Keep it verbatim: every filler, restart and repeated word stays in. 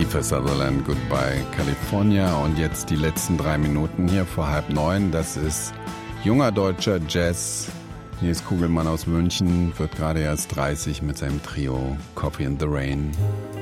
Kiefer Sutherland, Goodbye California. Und jetzt die letzten drei Minuten hier vor halb neun. Das ist junger deutscher Jazz. Hier ist Kugelmann aus München, wird gerade erst dreißig mit seinem Trio Coffee in the Rain.